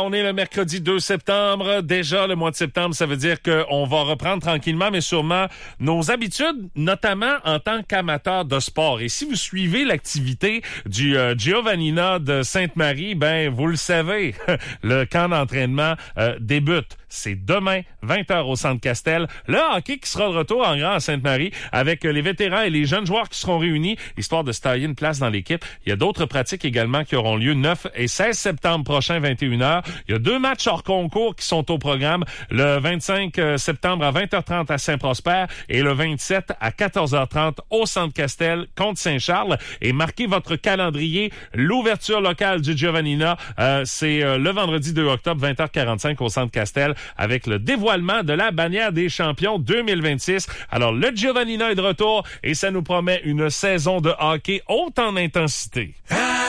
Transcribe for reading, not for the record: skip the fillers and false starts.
on est le mercredi 2 septembre. Déjà, le mois de septembre, ça veut dire qu'on va reprendre tranquillement, mais sûrement nos habitudes, notamment en tant qu'amateur de sport. Et si vous suivez l'activité du Giovannina de Sainte-Marie, ben vous le savez, le camp d'entraînement débute. C'est demain, 20h au Centre Castel. Le hockey qui sera de retour en grand à Sainte-Marie avec les vétérans et les jeunes joueurs qui seront réunis, histoire de se tailler une place dans l'équipe. Il y a d'autres pratiques également qui auront lieu 9 et 16 septembre prochain, 21h. Il y a 2 matchs hors concours qui sont au programme. Le 25 septembre à 20h30 à Saint-Prosper et le 27 à 14h30 au Centre Castel contre Saint-Charles. Et marquez votre calendrier. L'ouverture locale du Giovannina, c'est le vendredi 2 octobre, 20h45 au Centre Castel, avec le dévoilement de la bannière des champions 2026. Alors, le Giovannina est de retour et ça nous promet une saison de hockey haute en intensité.